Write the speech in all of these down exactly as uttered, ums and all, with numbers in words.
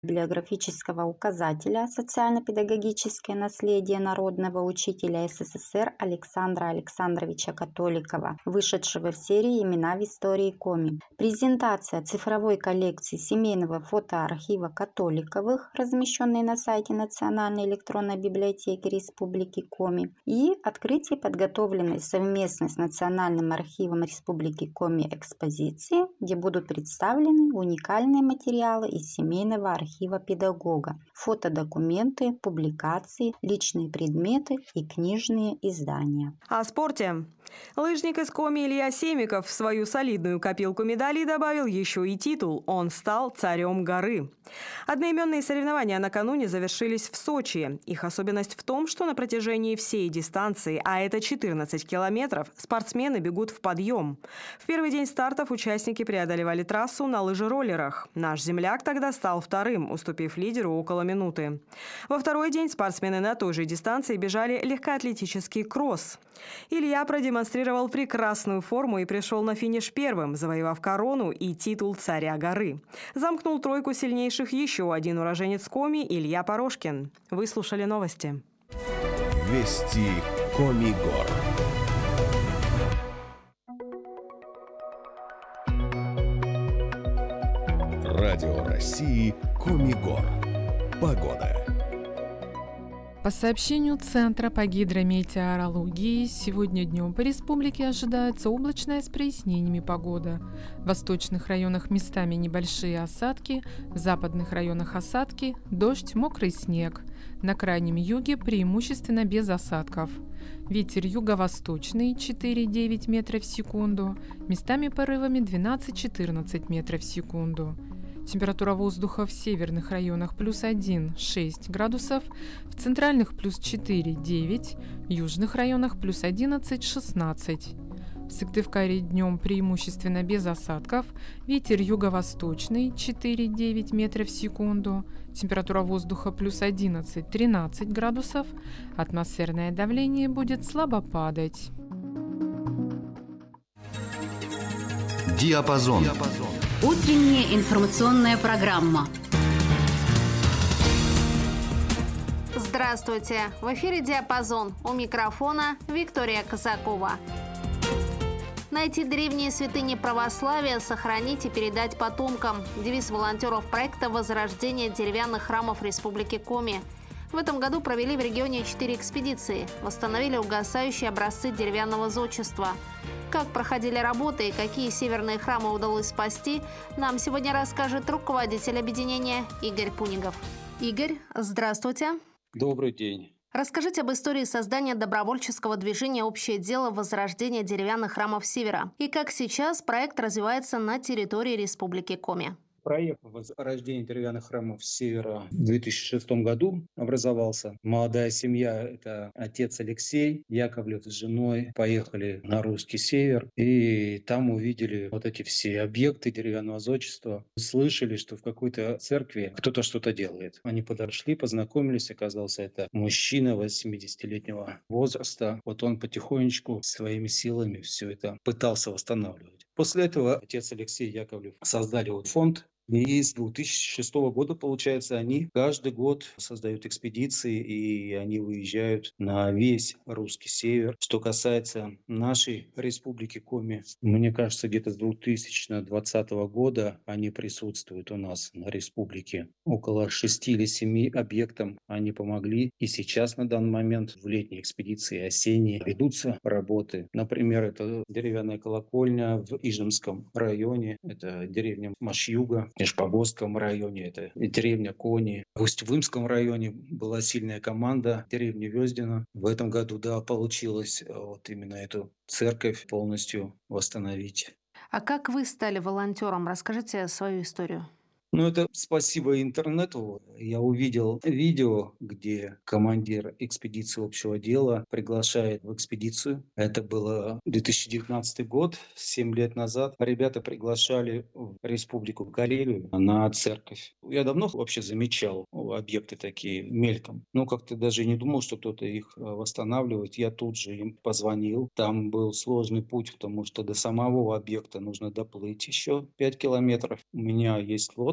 библиографического указателя «Социально-педагогическое наследие народного учителя СССР Александра Александровича Католикова», вышедшего в серии «Имена в истории Коми». Презентация цифровой коллекции семейного фотоархива Католиковых, размещенной на сайте Национальной электронной библиотеки Республики Коми, и открытие подготовленной совместно с Национальным архивом Республики Коми экспозиции, где будут представлены уникальные материалы из семейного архива архива педагога, фотодокументы, публикации, личные предметы и книжные издания. О спорте. Лыжник из Коми Илья Семиков в свою солидную копилку медалей добавил еще и титул. Он стал царем горы. Одноименные соревнования накануне завершились в Сочи. Их особенность в том, что на протяжении всей дистанции, а это четырнадцать километров, спортсмены бегут в подъем. В первый день стартов участники преодолевали трассу на лыжероллерах. Наш земляк тогда стал вторым, уступив лидеру около минуты. Во второй день спортсмены на той же дистанции бежали легкоатлетический кросс. Илья продемонстрировал прекрасную форму и пришел на финиш первым, завоевав корону и титул царя горы. Замкнул тройку сильнейших еще один уроженец Коми Илья Порошкин. Вы слушали новости. Вести Коми гор. Радио России Коми гор. Погода. По сообщению Центра по гидрометеорологии, сегодня днем по республике ожидается облачная с прояснениями погода. В восточных районах местами небольшие осадки, в западных районах осадки, дождь, мокрый снег. На крайнем юге преимущественно без осадков. Ветер юго-восточный четыре-девять метров в секунду, местами порывами двенадцать-четырнадцать метров в секунду. Температура воздуха в северных районах плюс один-шесть градусов, в центральных плюс четыре-девять, в южных районах плюс одиннадцать-шестнадцать. В Сыктывкаре днем преимущественно без осадков, ветер юго-восточный четыре-девять метров в секунду, температура воздуха плюс одиннадцать-тринадцать градусов, атмосферное давление будет слабо падать. Диапазон. Утренняя информационная программа. Здравствуйте! В эфире «Диапазон». У микрофона Виктория Казакова. Найти древние святыни православия, сохранить и передать потомкам. Девиз волонтеров проекта «Возрождение деревянных храмов Республики Коми». В этом году провели в регионе четыре экспедиции. Восстановили угасающие образцы деревянного зодчества. Как проходили работы и какие северные храмы удалось спасти, нам сегодня расскажет руководитель объединения Игорь Пунигов. Игорь, здравствуйте. Добрый день. Расскажите об истории создания добровольческого движения «Общее дело. Возрождение деревянных храмов Севера» и как сейчас проект развивается на территории Республики Коми. Проект «Возрождение деревянных храмов Севера» в две тысячи шестом году образовался. Молодая семья – это отец Алексей Яковлев с женой. Поехали на русский север и там увидели вот эти все объекты деревянного зодчества. Слышали, что в какой-то церкви кто-то что-то делает. Они подошли, познакомились. Оказался это мужчина восьмидесятилетнего возраста. Вот он потихонечку своими силами все это пытался восстанавливать. После этого отец Алексей Яковлев создали вот фонд. И с две тысячи шестого года, получается, они каждый год создают экспедиции, и они выезжают на весь русский север. Что касается нашей республики Коми, мне кажется, где-то с две тысячи двадцатого года они присутствуют у нас на республике. Около шести или семи объектам они помогли. И сейчас на данный момент в летней экспедиции, осенней, ведутся работы. Например, это деревянная колокольня в Ижемском районе, это деревня Машьюга. В Нижпогосском районе, это деревня Кони. В Усть-Вымском районе была сильная команда, деревня Вездино. В этом году, да, получилось вот именно эту церковь полностью восстановить. А как вы стали волонтером? Расскажите свою историю. Ну, это спасибо интернету. Я увидел видео, где командир экспедиции общего дела приглашает в экспедицию. Это было две тысячи девятнадцатый год, семь лет назад. Ребята приглашали в Республику Карелию на церковь. Я давно вообще замечал объекты такие мельком. Но как-то даже не думал, что кто-то их восстанавливает. Я тут же им позвонил. Там был сложный путь, потому что до самого объекта нужно доплыть еще пять километров. У меня есть лодка.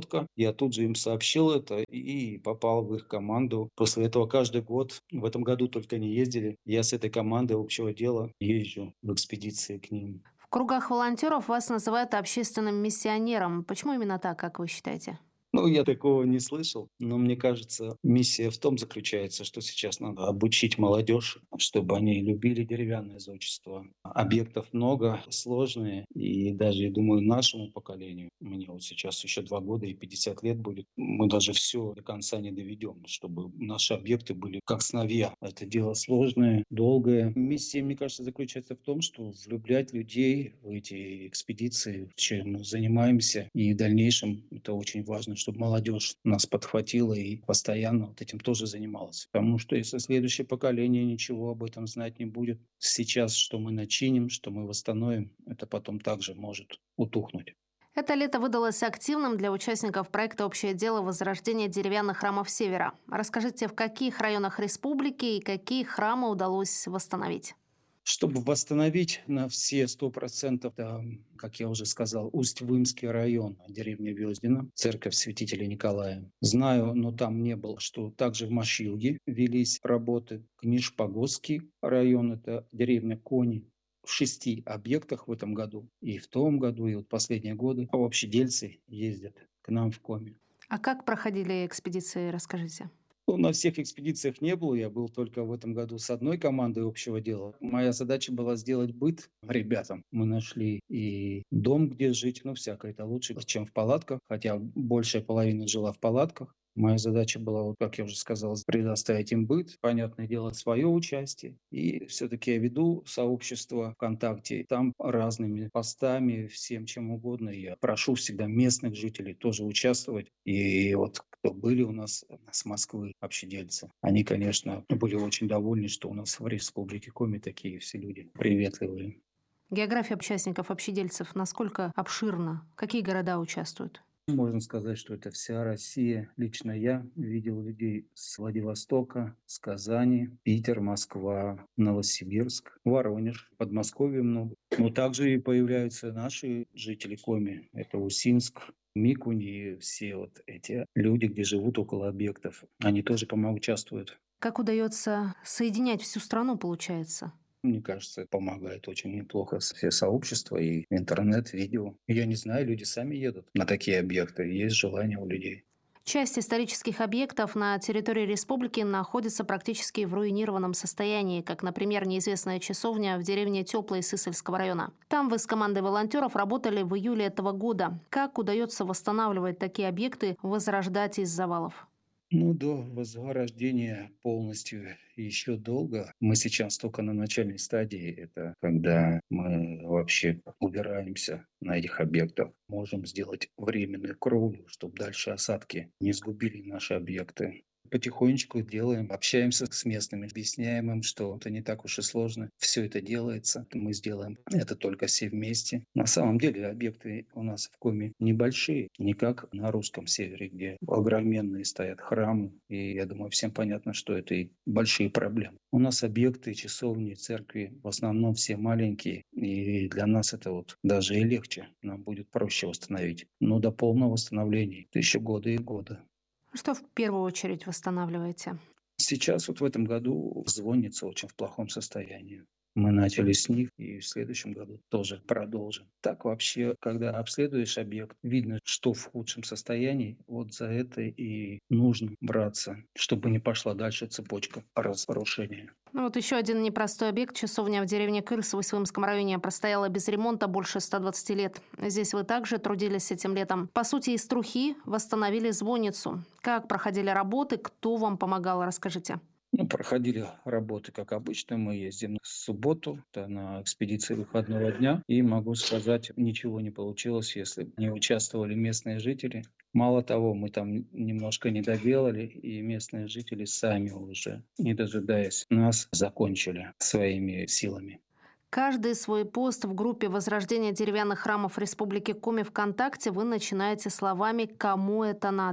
четко. Я тут же им сообщил это и попал в их команду. После этого каждый год, в этом году только не ездили, я с этой командой общего дела езжу в экспедиции к ним. В кругах волонтеров вас называют общественным миссионером. Почему именно так, как вы считаете? Ну, я такого не слышал, но мне кажется, миссия в том заключается, что сейчас надо обучить молодежь, чтобы они любили деревянное зодчество. Объектов много, сложные, и даже, я думаю, нашему поколению, мне вот сейчас еще два года и пятьдесят лет будет, мы даже все до конца не доведем, чтобы наши объекты были как сыновья. Это дело сложное, долгое. Миссия, мне кажется, заключается в том, что влюблять людей в эти экспедиции, чем мы занимаемся, и в дальнейшем это очень важно, чтобы молодежь нас подхватила и постоянно вот этим тоже занималась. Потому что если следующее поколение ничего об этом знать не будет, сейчас что мы начиним, что мы восстановим, это потом также может утухнуть. Это лето выдалось активным для участников проекта «Общее дело. Возрождение деревянных храмов Севера». Расскажите, в каких районах республики и какие храмы удалось восстановить? Чтобы восстановить на все сто процентов, да, как я уже сказал, Усть-Вымский район, деревня Вездина, церковь святителя Николая. Знаю, но там не был, что также в Машилге велись работы. Нижпогосский район, это деревня Кони. В шести объектах в этом году, и в том году, и вот последние годы общедельцы ездят к нам в Коми. А как проходили экспедиции, расскажите? Ну, на всех экспедициях не был, я был только в этом году с одной командой общего дела. Моя задача была сделать быт ребятам. Мы нашли и дом, где жить, ну, всякое это лучше, чем в палатках, хотя большая половина жила в палатках. Моя задача была, вот, как я уже сказал, предоставить им быт, понятное дело, свое участие. И все-таки я веду сообщество ВКонтакте, там разными постами, всем чем угодно. Я прошу всегда местных жителей тоже участвовать. И вот кто были у нас с Москвы общедельцы, они, конечно, были очень довольны, что у нас в Республике Коми такие все люди приветливые. География участников общедельцев насколько обширна? Какие города участвуют? Можно сказать, что это вся Россия. Лично я видел людей с Владивостока, с Казани, Питер, Москва, Новосибирск, Воронеж, Подмосковье много. Но также и появляются наши жители Коми. Это Усинск, Микунь и все вот эти люди, где живут около объектов. Они тоже, по-моему, участвуют. Как удается соединять всю страну, получается? Мне кажется, помогает очень неплохо все сообщества и интернет, видео. Я не знаю, люди сами едут на такие объекты, есть желание у людей. Часть исторических объектов на территории республики находится практически в руинированном состоянии, как, например, неизвестная часовня в деревне Теплой Сысольского района. Там вы с командой волонтеров работали в июле этого года. Как удается восстанавливать такие объекты, возрождать из завалов? Ну, до возрождения полностью еще долго. Мы сейчас только на начальной стадии. Это когда мы вообще убираемся на этих объектах. Можем сделать временную кровлю, чтобы дальше осадки не сгубили наши объекты. Потихонечку делаем, общаемся с местными, объясняем им, что это не так уж и сложно. Все это делается, мы сделаем это только все вместе. На самом деле объекты у нас в Коми небольшие, не как на русском севере, где огроменные стоят храмы. И я думаю, всем понятно, что это и большие проблемы. У нас объекты, часовни, церкви в основном все маленькие. И для нас это вот даже и легче. Нам будет проще восстановить. Но до полного восстановления это еще годы и годы. Что в первую очередь восстанавливаете? Сейчас вот в этом году звонница очень в плохом состоянии. Мы начали с них и в следующем году тоже продолжим. Так вообще, когда обследуешь объект, видно, что в худшем состоянии. Вот за это и нужно браться, чтобы не пошла дальше цепочка разрушения. Ну вот еще один непростой объект. Часовня в деревне Кырс в Усть-Вымском районе простояла без ремонта больше ста двадцати лет. Здесь вы также трудились этим летом. По сути, из трухи восстановили звонницу. Как проходили работы, кто вам помогал, расскажите. Ну, проходили работы, как обычно. Мы ездим в субботу, это на экспедиции выходного дня. И могу сказать, ничего не получилось, если не участвовали местные жители. Мало того, мы там немножко не доделали, и местные жители сами уже, не дожидаясь нас, закончили своими силами. Каждый свой пост в группе «Возрождение деревянных храмов Республики Коми» ВКонтакте вы начинаете словами «Кому это надо?».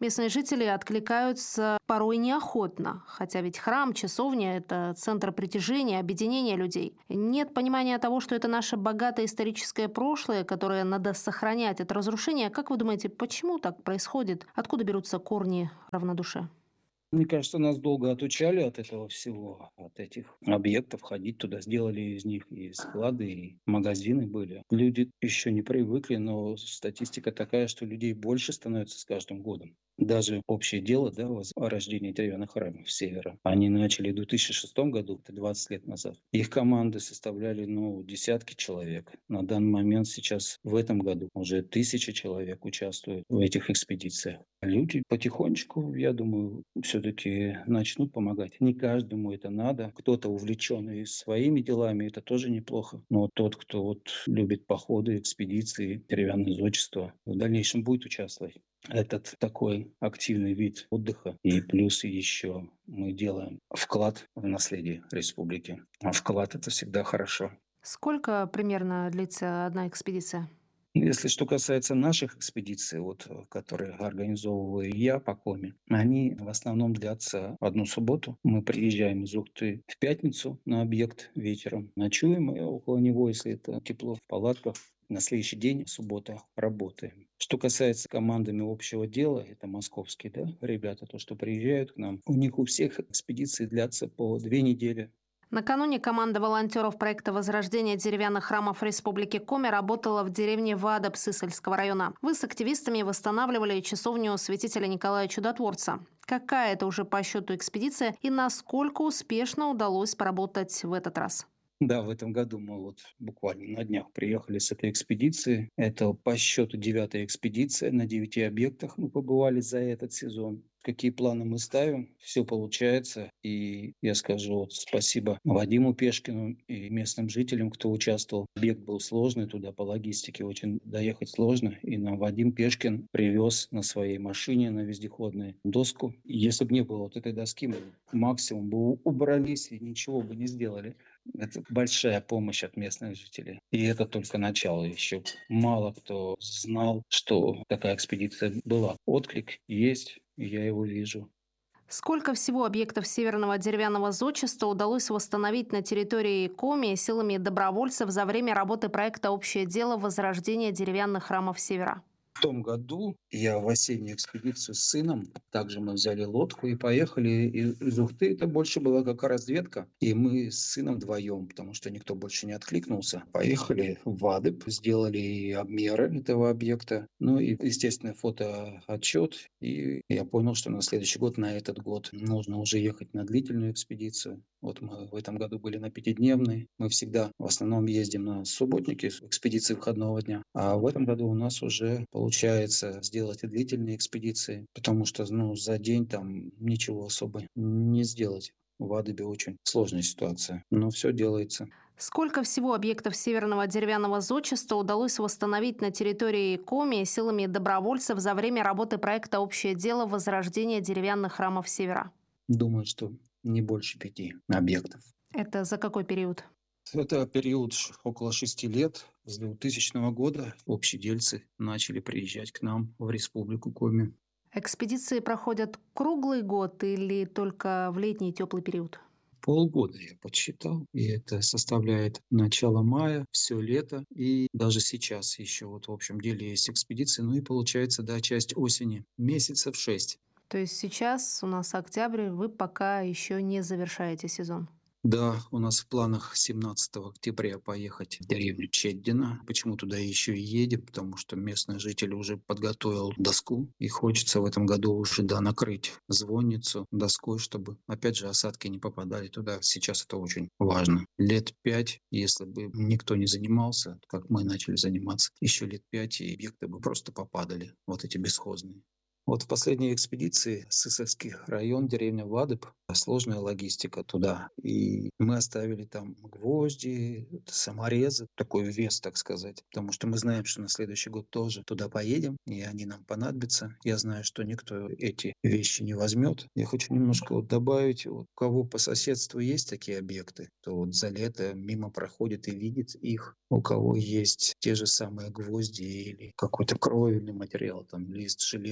Местные жители откликаются порой неохотно, хотя ведь храм, часовня – это центр притяжения, объединения людей. Нет понимания того, что это наше богатое историческое прошлое, которое надо сохранять от разрушения. Как вы думаете, почему так происходит? Откуда берутся корни равнодушия? Мне кажется, нас долго отучали от этого всего, от этих объектов, ходить туда, сделали из них и склады, и магазины были. Люди еще не привыкли, но статистика такая, что людей больше становится с каждым годом. Даже общее дело, да, о рождении деревянных храмов Севера, они начали в две тысячи шестом году, это двадцать лет назад. Их команды составляли, ну, десятки человек. На данный момент сейчас, в этом году, уже тысячи человек участвуют в этих экспедициях. Люди потихонечку, я думаю, все-таки начнут помогать. Не каждому это надо. Кто-то увлеченный своими делами, это тоже неплохо. Но тот, кто вот любит походы, экспедиции, деревянное зодчество, в дальнейшем будет участвовать. Этот такой активный вид отдыха. И плюс еще мы делаем вклад в наследие республики. А вклад – это всегда хорошо. Сколько примерно длится одна экспедиция? Если что касается наших экспедиций, вот, которые организовываю я по Коми, они в основном длятся одну субботу. Мы приезжаем из Ухты в пятницу на объект вечером, ночуем около него, если это тепло, в палатках. На следующий день, суббота, работаем. Что касается командами общего дела, это московские, да, ребята, то, что приезжают к нам, у них у всех экспедиции длятся по две недели. Накануне команда волонтеров проекта возрождения деревянных храмов Республики Коми работала в деревне Вадоп Сысольского района. Вы с активистами восстанавливали часовню святителя Николая Чудотворца. Какая это уже по счету экспедиция и насколько успешно удалось поработать в этот раз? Да, в этом году мы вот буквально на днях приехали с этой экспедиции. Это по счету девятая экспедиция, на девяти объектах мы побывали за этот сезон. Какие планы мы ставим, все получается. И я скажу вот спасибо Вадиму Пешкину и местным жителям, кто участвовал. Объект был сложный, туда по логистике очень доехать сложно. И нам Вадим Пешкин привез на своей машине, на вездеходной, доску. И если бы не было вот этой доски, мы максимум бы убрались и ничего бы не сделали. Это большая помощь от местных жителей. И это только начало еще. Мало кто знал, что такая экспедиция была. Отклик есть, я его вижу. Сколько всего объектов северного деревянного зодчества удалось восстановить на территории Коми силами добровольцев за время работы проекта «Общее дело возрождения деревянных храмов Севера»? В том году я в осеннюю экспедицию с сыном, также мы взяли лодку и поехали из Ухты. Это больше была как разведка. И мы с сыном вдвоем, потому что никто больше не откликнулся, поехали в Вадоп, сделали обмеры этого объекта. Ну и, естественно, фотоотчет. И я понял, что на следующий год, на этот год, нужно уже ехать на длительную экспедицию. Вот мы в этом году были на пятидневной. Мы всегда в основном ездим на субботники, экспедиции выходного дня. А в этом году у нас уже получается сделать и длительные экспедиции, потому что ну, за день там ничего особо не сделать. В Вадобе очень сложная ситуация, но все делается. Сколько всего объектов северного деревянного зодчества удалось восстановить на территории Коми силами добровольцев за время работы проекта «Общее дело возрождения деревянных храмов Севера»? Думаю, что не больше пяти объектов. Это за какой период? Это период около шести лет. С двухтысячного года общедельцы начали приезжать к нам в Республику Коми. Экспедиции проходят круглый год или только в летний теплый период? Полгода я подсчитал, и это составляет начало мая, все лето, и даже сейчас еще вот в общем деле есть экспедиции, ну и получается, да, часть осени, месяцев шесть. То есть сейчас у нас октябрь, вы пока еще не завершаете сезон? Да, у нас в планах семнадцатого октября поехать в деревню Чеддино. Почему туда еще и едем? Потому что местный житель уже подготовил доску. И хочется в этом году уже да, накрыть звонницу доской, чтобы, опять же, осадки не попадали туда. Сейчас это очень важно. Лет пять, если бы никто не занимался, как мы начали заниматься, еще лет пять, и объекты бы просто попадали, вот эти бесхозные. Вот в последней экспедиции Сысольский район, деревня Вадоп, сложная логистика туда. И мы оставили там гвозди, саморезы, такой вес, так сказать. Потому что мы знаем, что на следующий год тоже туда поедем, и они нам понадобятся. Я знаю, что никто эти вещи не возьмет. Я хочу немножко вот добавить, вот, у кого по соседству есть такие объекты, то вот за лето мимо проходит и видит их. У кого есть те же самые гвозди или какой-то кровельный материал, там лист железа, не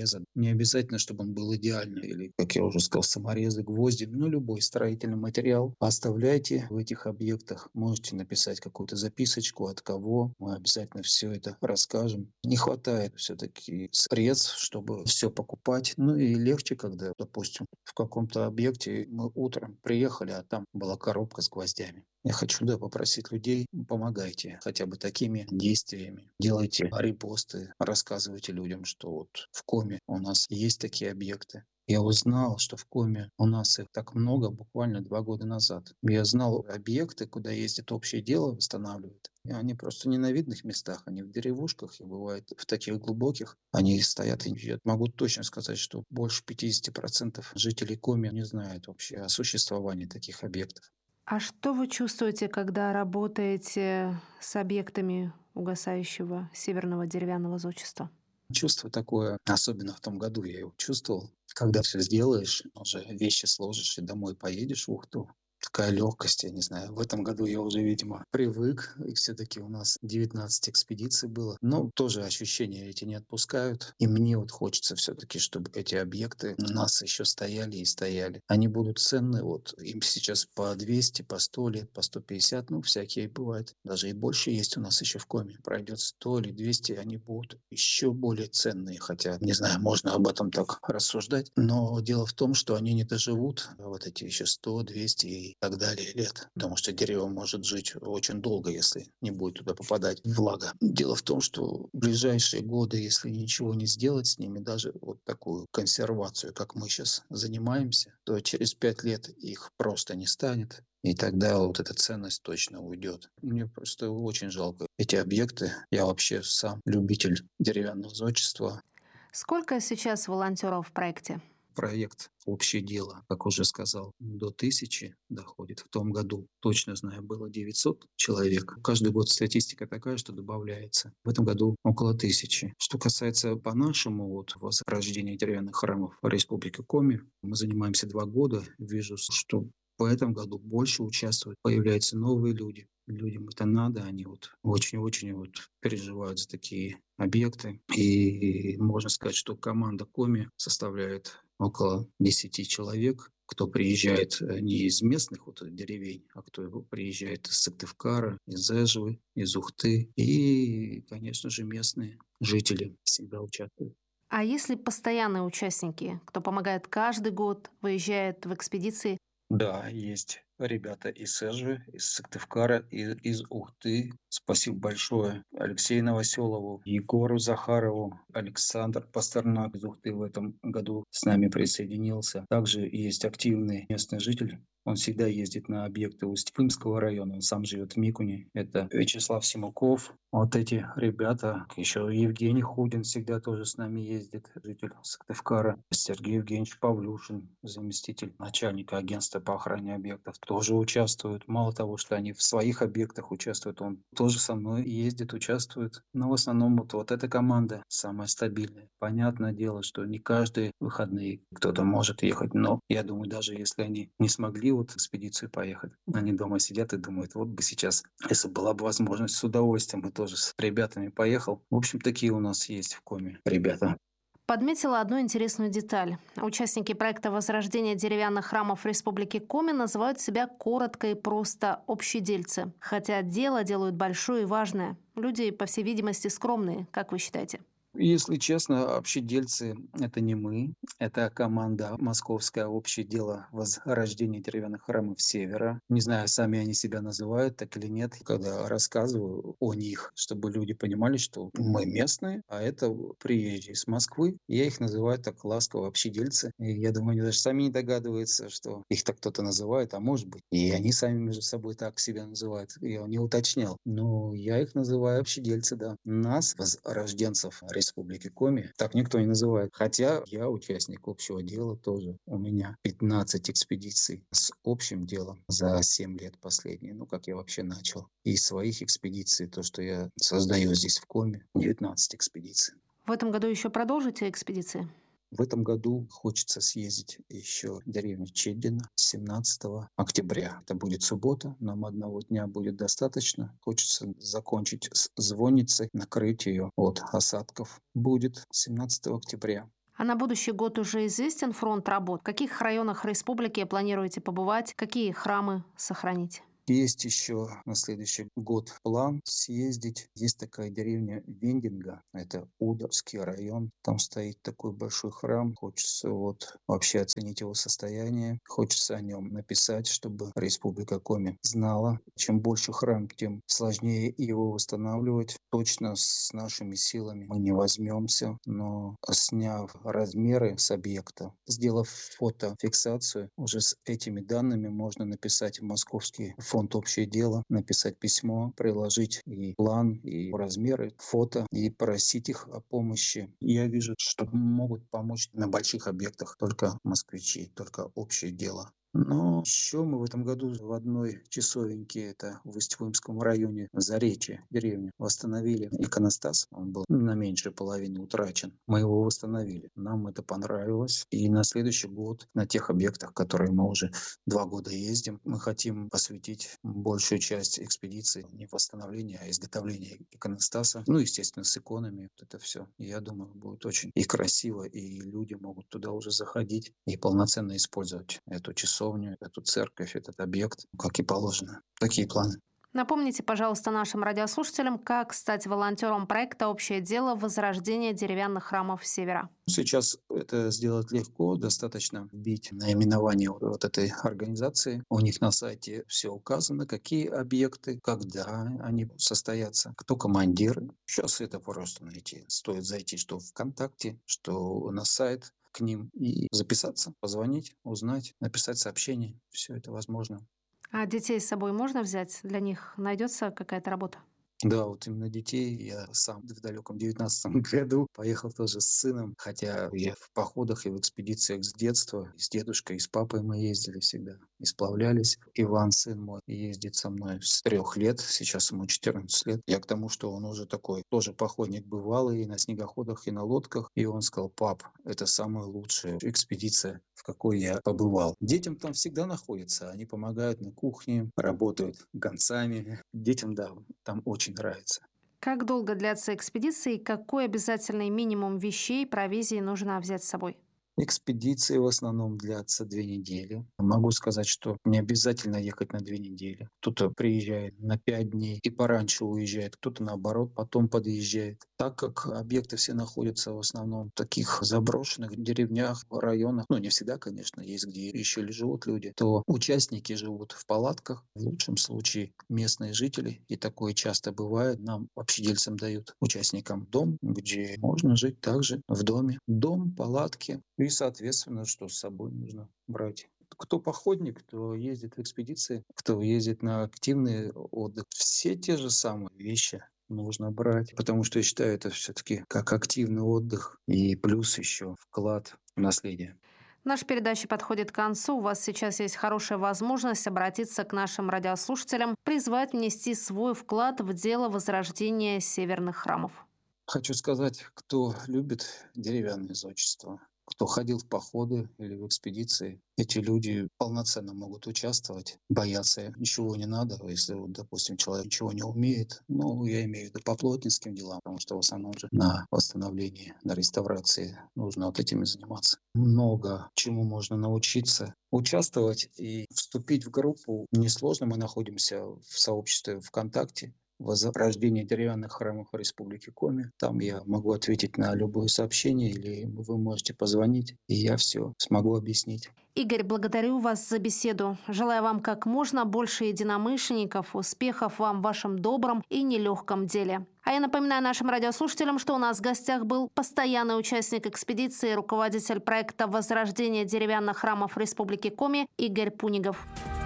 Не обязательно, чтобы он был идеальный или, как я уже сказал, саморезы, гвозди, но любой строительный материал оставляйте в этих объектах. Можете написать какую-то записочку, от кого. Мы обязательно все это расскажем. Не хватает все-таки средств, чтобы все покупать. Ну и легче, когда, допустим, в каком-то объекте мы утром приехали, а там была коробка с гвоздями. Я хочу, да, попросить людей, помогайте хотя бы такими действиями. Делайте репосты, рассказывайте людям, что вот в Коми у нас есть такие объекты. Я узнал, что в Коми у нас их так много буквально два года назад. Я знал объекты, куда ездит общее дело, восстанавливают. И они просто не на видных местах, они в деревушках, и бывает в таких глубоких. Они стоят, и я могу точно сказать, что больше пятьдесят процентов жителей Коми не знают вообще о существовании таких объектов. А что вы чувствуете, когда работаете с объектами угасающего северного деревянного зодчества? Чувство такое, особенно в том году я его чувствовал, когда все сделаешь, уже вещи сложишь и домой поедешь в Ухту. Такая легкость, я не знаю. В этом году я уже, видимо, привык. И все-таки у нас девятнадцать экспедиций было. Но тоже ощущения эти не отпускают. И мне вот хочется все-таки, чтобы эти объекты у нас еще стояли и стояли. Они будут ценны. Вот им сейчас по двести, по сто лет, по сто пятьдесят. Ну, всякие бывают. Даже и больше есть у нас еще в Коми. Пройдет сто или двести, они будут еще более ценные. Хотя, не знаю, можно об этом так рассуждать. Но дело в том, что они не доживут. Вот эти еще сто, двести и так далее лет. Потому что дерево может жить очень долго, если не будет туда попадать влага. Дело в том, что в ближайшие годы, если ничего не сделать с ними, даже вот такую консервацию, как мы сейчас занимаемся, то через пять лет их просто не станет. И тогда вот эта ценность точно уйдет. Мне просто очень жалко эти объекты. Я вообще сам любитель деревянного зодчества. Сколько сейчас волонтеров в проекте? Проект «Общее дело», как уже сказал, до тысячи доходит. В том году, точно знаю, было девятьсот человек. Каждый год статистика такая, что добавляется. В этом году около тысячи. Что касается по-нашему вот, возрождения деревянных храмов в Республике Коми, мы занимаемся два года. Вижу, что в этом году больше участвуют, появляются новые люди. Людям это надо, они вот очень-очень вот переживают за такие объекты. И можно сказать, что команда Коми составляет около десяти человек, кто приезжает не из местных вот деревень, а кто приезжает из Сыктывкара, из Эжвы, из Ухты. И, конечно же, местные жители всегда участвуют. А если постоянные участники, кто помогает каждый год, выезжает в экспедиции? Да, есть ребята из Эжвы, из Сыктывкара, из, из Ухты. Спасибо большое Алексею Новоселову, Егору Захарову, Александр Пастернак из Ухты в этом году с нами присоединился. Также есть активный местный житель. Он всегда ездит на объекты Усть-Фымского района. Он сам живет в Микуне. Это Вячеслав Симуков. Вот эти ребята. Еще Евгений Худин всегда тоже с нами ездит. Житель Сыктывкара. Сергей Евгеньевич Павлюшин, заместитель начальника агентства по охране объектов, тоже участвует. Мало того, что они в своих объектах участвуют, он тоже со мной ездит, участвует. Но в основном вот, вот эта команда самая стабильная. Понятное дело, что не каждые выходные кто-то может ехать. Но я думаю, даже если они не смогли вот в экспедицию поехать, они дома сидят и думают, вот бы сейчас, если была бы возможность, с удовольствием бы тоже с ребятами поехал. В общем, такие у нас есть в Коми ребята. Подметила одну интересную деталь. Участники проекта возрождения деревянных храмов Республики Коми называют себя коротко и просто общедельцы. Хотя дело делают большое и важное. Люди, по всей видимости, скромные. Как вы считаете? Если честно, общедельцы – это не мы, это команда московское общее дело возрождения деревянных храмов Севера. Не знаю, сами они себя называют так или нет, когда рассказываю о них, чтобы люди понимали, что мы местные, а это приезжие с Москвы. Я их называю так ласково общедельцы. И я думаю, они даже сами не догадываются, что их так кто-то называет, а может быть, и они сами между собой так себя называют. Я не уточнял, но я их называю общедельцы, да. Нас, возрожденцев Республики Коми, так никто не называет. Хотя я участник общего дела тоже. У меня пятнадцать экспедиций с общим делом за семь лет последние. Ну, как я вообще начал. И своих экспедиций, то, что я создаю здесь в Коми, девятнадцать экспедиций. В этом году еще продолжите экспедиции? В этом году хочется съездить еще в деревню Чедино семнадцатого октября. Это будет суббота, нам одного дня будет достаточно. Хочется закончить с звонницей, накрыть ее от осадков. Будет семнадцатого октября. А на будущий год уже известен фронт работ? В каких районах республики планируете побывать? Какие храмы сохранить? Есть еще на следующий год план съездить. Есть такая деревня Вендинга, это Удовский район. Там стоит такой большой храм. Хочется вот вообще оценить его состояние. Хочется о нем написать, чтобы Республика Коми знала. Чем больше храм, тем сложнее его восстанавливать. Точно с нашими силами мы не возьмемся, но сняв размеры с объекта, сделав фотофиксацию, уже с этими данными можно написать в Московский фонд «Общее дело», написать письмо, приложить и план, и размеры, фото, и просить их о помощи. Я вижу, что могут помочь на больших объектах только москвичи, только «Общее дело». Но еще мы в этом году в одной часовеньке, это в Усть-Вымском районе, Заречье, деревня, восстановили иконостас. Он был на меньшей половине утрачен. Мы его восстановили. Нам это понравилось. И на следующий год на тех объектах, которые мы уже два года ездим, мы хотим посвятить большую часть экспедиции не восстановления, а изготовления иконостаса. Ну, естественно, с иконами. Вот это все. Я думаю, будет очень и красиво, и люди могут туда уже заходить и полноценно использовать эту часовню, эту церковь, этот объект, как и положено. Такие планы. Напомните, пожалуйста, нашим радиослушателям, как стать волонтером проекта «Общее дело. Возрождение деревянных храмов Севера». Сейчас это сделать легко, достаточно вбить наименование вот этой организации. У них на сайте все указано, какие объекты, когда они состоятся, кто командиры. Сейчас это просто найти. Стоит зайти что в ВКонтакте, что на сайт к ним и записаться, позвонить, узнать, написать сообщение. Все это возможно. А детей с собой можно взять? Для них найдется какая-то работа? Да, вот именно детей. Я сам в далеком девятнадцатом году поехал тоже с сыном, хотя я в походах и в экспедициях с детства. И с дедушкой, и с папой мы ездили всегда, и сплавлялись. Иван, сын мой, ездит со мной с трех лет, сейчас ему четырнадцать лет. Я к тому, что он уже такой, тоже походник бывалый, и на снегоходах, и на лодках. И он сказал: пап, это самая лучшая экспедиция, в какой я побывал. Детям там всегда находятся, они помогают на кухне, работают гонцами. Детям, да, там очень нравится. Как долго длятся экспедиции? Какой обязательный минимум вещей, провизии нужно взять с собой? Экспедиции в основном длятся две недели. Могу сказать, что не обязательно ехать на две недели. Кто-то приезжает на пять дней и пораньше уезжает, кто-то наоборот потом подъезжает. Так как объекты все находятся в основном в таких заброшенных деревнях, районах, ну не всегда, конечно, есть где еще живут люди, то участники живут в палатках, в лучшем случае местные жители, и такое часто бывает. Нам, общедельцам, дают участникам дом, где можно жить также в доме. Дом, палатки. И, соответственно, что с собой нужно брать. Кто походник, кто ездит в экспедиции, кто ездит на активный отдых, все те же самые вещи нужно брать. Потому что я считаю, это все-таки как активный отдых и плюс еще вклад в наследие. Наша передача подходит к концу. У вас сейчас есть хорошая возможность обратиться к нашим радиослушателям, призвать внести свой вклад в дело возрождения северных храмов. Хочу сказать, кто любит деревянное зодчество, кто ходил в походы или в экспедиции, эти люди полноценно могут участвовать. Бояться ничего не надо, если, вот, допустим, человек ничего не умеет. Ну, я имею в виду по плотницким делам, потому что в основном же на восстановлении, на реставрации нужно вот этими заниматься. Много чему можно научиться. Участвовать и вступить в группу несложно. Мы находимся в сообществе ВКонтакте. Возрождение деревянных храмов Республики Коми. Там я могу ответить на любое сообщение, или вы можете позвонить, и я все смогу объяснить. Игорь, благодарю вас за беседу. Желаю вам как можно больше единомышленников, успехов вам в вашем добром и нелегком деле. А я напоминаю нашим радиослушателям, что у нас в гостях был постоянный участник экспедиции, руководитель проекта «Возрождение деревянных храмов Республики Коми» Игорь Пунигов.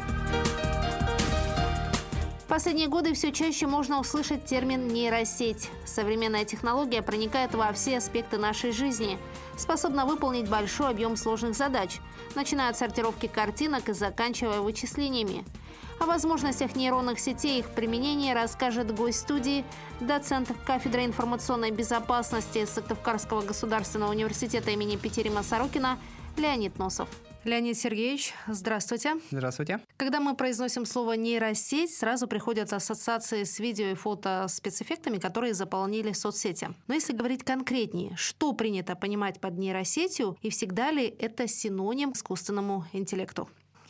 В последние годы все чаще можно услышать термин «нейросеть». Современная технология проникает во все аспекты нашей жизни, способна выполнить большой объем сложных задач, начиная от сортировки картинок и заканчивая вычислениями. О возможностях нейронных сетей и их применении расскажет гость студии, доцент кафедры информационной безопасности Сыктывкарского государственного университета имени Петерима Сорокина Леонид Носов. Леонид Сергеевич, здравствуйте. Здравствуйте. Когда мы произносим слово «нейросеть», сразу приходят ассоциации с видео и фото спецэффектами, которые заполнили соцсети. Но если говорить конкретнее, что принято понимать под нейросетью и всегда ли это синоним к искусственному интеллекту?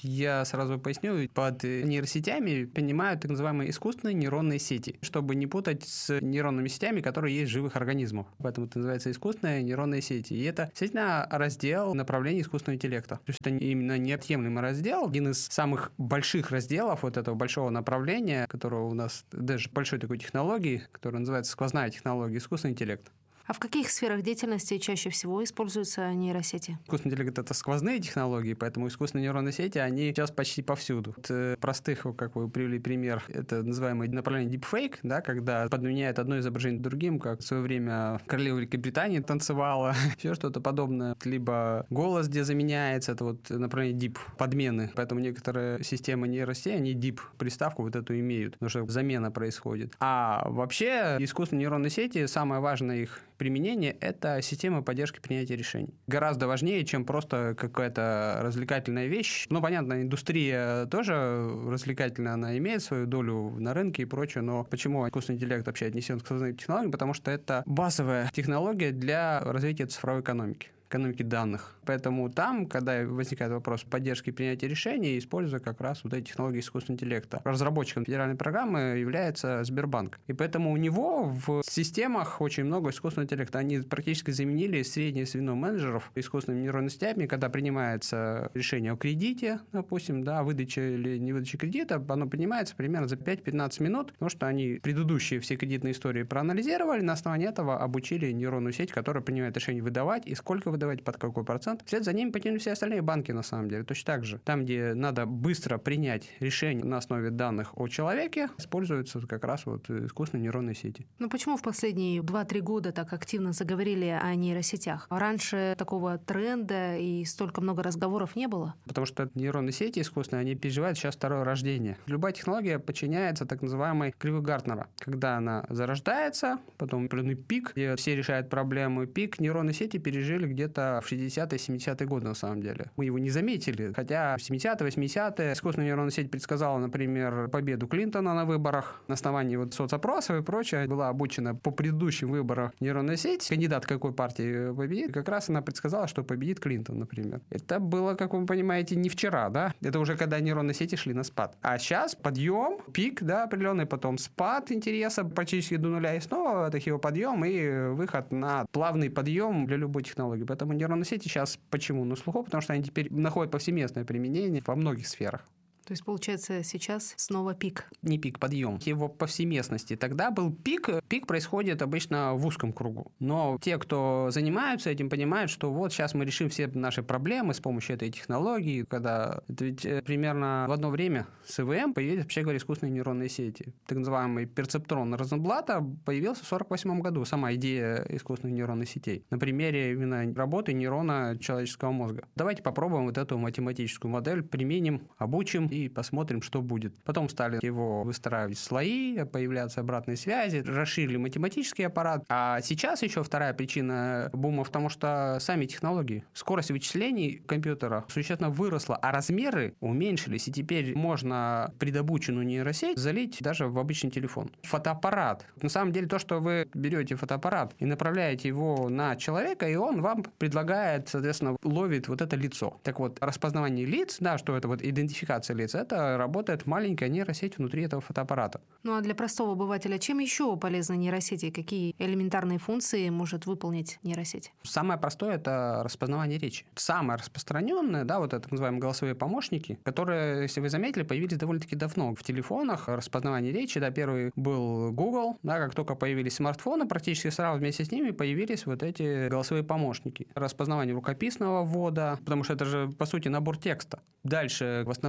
Я сразу поясню, под нейросетями понимают так называемые искусственные нейронные сети, чтобы не путать с нейронными сетями, которые есть в живых организмах. Поэтому это называется искусственные нейронные сети. И это действительно раздел направлений искусственного интеллекта. То есть это именно неотъемлемый раздел, один из самых больших разделов вот этого большого направления, которого у нас даже большой такой технологии, которая называется сквозная технология, искусственный интеллект. А в каких сферах деятельности чаще всего используются нейросети? Искусственный интеллект — это сквозные технологии, поэтому искусственные нейронные сети, они сейчас почти повсюду. От простых, как вы привели пример, это называемое направление deepfake, да, когда подменяют одно изображение другим, как в свое время королева Великобритании танцевала, еще что-то подобное. Либо голос, где заменяется, это вот направление deep, подмены. Поэтому некоторые системы нейросетей, они deep приставку вот эту имеют, потому что замена происходит. А вообще искусственные нейронные сети, самое важное их применение — это система поддержки принятия решений. Гораздо важнее, чем просто какая-то развлекательная вещь. Ну, понятно, индустрия тоже развлекательная, она имеет свою долю на рынке и прочее, но почему искусственный интеллект вообще отнесен к сквозным технологиям? Потому что это базовая технология для развития цифровой экономики. экономики данных. Поэтому там, когда возникает вопрос поддержки и принятия решений, используя как раз вот эти технологии искусственного интеллекта. Разработчиком федеральной программы является Сбербанк. И поэтому у него в системах очень много искусственного интеллекта. Они практически заменили среднее звено менеджеров искусственными нейронными сетями, когда принимается решение о кредите, допустим, да, выдаче или не выдаче кредита, оно принимается примерно за пять-пятнадцать минут, потому что они предыдущие все кредитные истории проанализировали, на основании этого обучили нейронную сеть, которая принимает решение выдавать и сколько выдавать, под какой процент. Вслед за ними потянули все остальные банки, на самом деле. Точно так же. Там, где надо быстро принять решение на основе данных о человеке, используются как раз вот искусственные нейронные сети. Ну почему в последние два-три года так активно заговорили о нейросетях? Раньше такого тренда и столько много разговоров не было? Потому что нейронные сети искусственные, они переживают сейчас второе рождение. Любая технология подчиняется так называемой кривой Гартнера. Когда она зарождается, потом определенный пик, где все решают проблемы, пик нейронные сети пережили где-то в шестидесятые-семидесятые годы, на самом деле. Мы его не заметили, хотя в семидесятые, восьмидесятые искусственная нейронная сеть предсказала, например, победу Клинтона на выборах на основании вот соцопросов и прочее. Была обучена по предыдущим выборам нейронная сеть. Кандидат какой партии победит, как раз она предсказала, что победит Клинтон, например. Это было, как вы понимаете, не вчера, да? Это уже когда нейронные сети шли на спад. А сейчас подъем, пик, да, определенный, потом спад интереса практически до нуля, и снова так его подъем и выход на плавный подъем для любой технологии. Поэтому нейронные сети сейчас почему на слуху? Потому что они теперь находят повсеместное применение во многих сферах. То есть, получается, сейчас снова пик? Не пик, подъем. Его повсеместности. Тогда был пик. Пик происходит обычно в узком кругу. Но те, кто занимаются этим, понимают, что вот сейчас мы решим все наши проблемы с помощью этой технологии. Когда это ведь примерно в одно время с ИВМ появились, вообще говоря, искусственные нейронные сети. Так называемый перцептрон Розенблата появился в сорок восьмом году. Сама идея искусственных нейронных сетей. На примере именно работы нейрона человеческого мозга. Давайте попробуем вот эту математическую модель, применим, обучим и посмотрим, что будет. Потом стали его выстраивать в слои, появляться обратные связи, расширили математический аппарат. А сейчас еще вторая причина бума в том, что сами технологии, скорость вычислений компьютера существенно выросла, а размеры уменьшились, и теперь можно предобученную нейросеть залить даже в обычный телефон. Фотоаппарат. На самом деле то, что вы берете фотоаппарат и направляете его на человека, и он вам предлагает, соответственно, ловит вот это лицо. Так вот, распознавание лиц, да, что это вот идентификация лиц, это работает маленькая нейросеть внутри этого фотоаппарата. Ну а для простого обывателя чем еще полезны нейросети? Какие элементарные функции может выполнить нейросеть? Самое простое – это распознавание речи. Самое распространенное, да, вот это так называемые голосовые помощники, которые, если вы заметили, появились довольно-таки давно в телефонах. Распознавание речи, да, первый был Google, да, как только появились смартфоны, практически сразу вместе с ними появились вот эти голосовые помощники. Распознавание рукописного ввода, потому что это же, по сути, набор текста. Дальше восстановление старых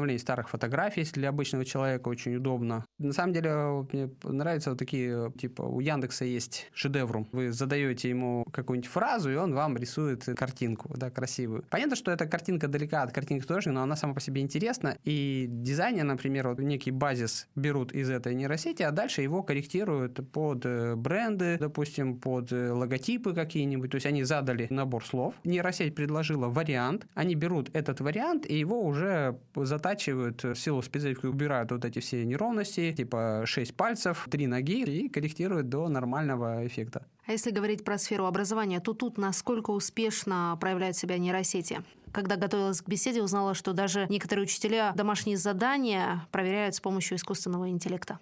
старых фотографий, если для обычного человека очень удобно. На самом деле, мне нравятся вот такие, типа, у Яндекса есть шедеврум. Вы задаете ему какую-нибудь фразу, и он вам рисует картинку, да, красивую. Понятно, что эта картинка далека от картинки художника, но она сама по себе интересна, и дизайнер, например, вот некий базис берут из этой нейросети, а дальше его корректируют под бренды, допустим, под логотипы какие-нибудь. То есть они задали набор слов, нейросеть предложила вариант, они берут этот вариант и его уже затачивают, в силу специфики убирают вот эти все неровности, типа шесть пальцев, три ноги, и корректируют до нормального эффекта. А если говорить про сферу образования, то тут насколько успешно проявляют себя нейросети? Когда готовилась к беседе, узнала, что даже некоторые учителя домашние задания проверяют с помощью искусственного интеллекта.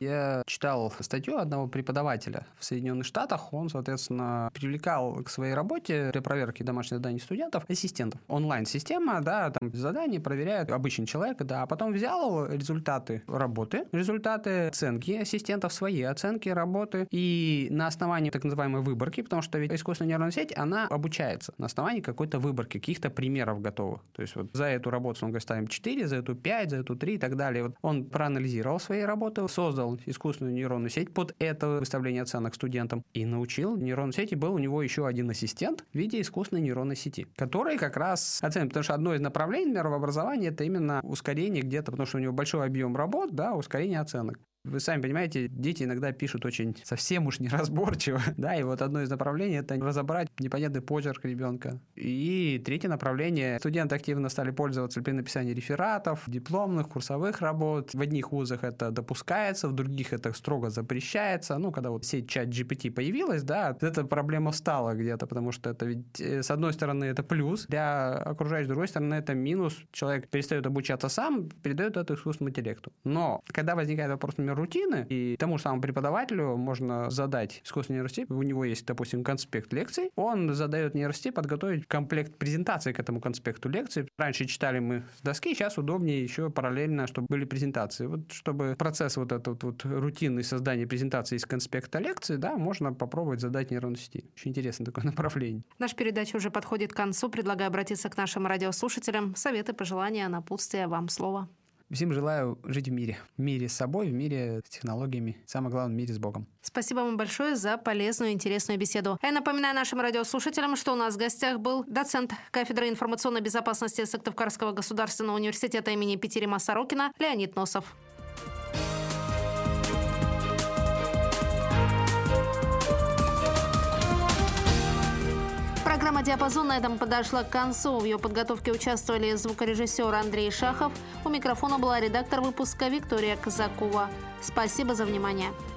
Я читал статью одного преподавателя в Соединенных Штатах. Он, соответственно, привлекал к своей работе для проверки домашних заданий студентов ассистентов. Онлайн-система, да, там задания проверяет обычный человек, да, а потом взял результаты работы, результаты оценки ассистентов, свои оценки работы, и на основании так называемой выборки, потому что ведь искусственная нейронная сеть, она обучается на основании какой-то выборки, каких-то примеров готовых. То есть вот за эту работу, он говорит, ставим четыре, за эту пять, за эту три и так далее. Вот он проанализировал свои работы, создал искусственную нейронную сеть под это выставление оценок студентам и научил нейронной сети. Был у него еще один ассистент в виде искусственной нейронной сети, который как раз оценит, потому что одно из направлений, например, в образовании это именно ускорение где-то, потому что у него большой объем работ, да, ускорение оценок. Вы сами понимаете, дети иногда пишут очень совсем уж неразборчиво, да, и вот одно из направлений – это разобрать непонятный почерк ребенка. И третье направление – студенты активно стали пользоваться при написании рефератов, дипломных, курсовых работ. В одних вузах это допускается, в других это строго запрещается. Ну, когда вот сеть чат джи пи ти появилась, да, эта проблема встала где-то, потому что это ведь, с одной стороны, это плюс для окружающих, с другой стороны, это минус. Человек перестает обучаться сам, передает это искусственному интеллекту. Но когда возникает вопрос, например, рутины, и тому же самому преподавателю можно задать искусственной нейросети, у него есть, допустим, конспект лекций, он задает нейросети подготовить комплект презентации к этому конспекту лекций. Раньше читали мы с доски, сейчас удобнее еще параллельно, чтобы были презентации. Вот чтобы процесс вот этот вот рутинный создания презентации из конспекта лекции, да, можно попробовать задать нейронной сети. Очень интересное такое направление. Наша передача уже подходит к концу. Предлагаю обратиться к нашим радиослушателям. Советы, пожелания, напутствия, вам слово. Всем желаю жить в мире. В мире с собой, в мире с технологиями. Самое главное, в мире с Богом. Спасибо вам большое за полезную и интересную беседу. Я напоминаю нашим радиослушателям, что у нас в гостях был доцент кафедры информационной безопасности Сыктывкарского государственного университета имени Петерима Сорокина Леонид Носов. Программа «Диапазон» на этом подошла к концу. В ее подготовке участвовали звукорежиссер Андрей Шахов. У микрофона была редактор выпуска Виктория Казакова. Спасибо за внимание.